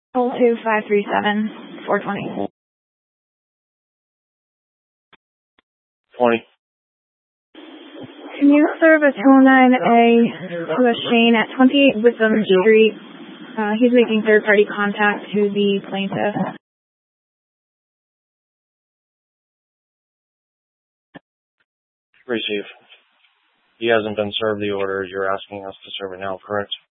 Hold 2537 420. 20. Can you serve a 209A to a Shane at 28 Witham Street? He's making third-party contact to the plaintiff. Receive. He hasn't been served the order. You're asking us to serve it now, correct?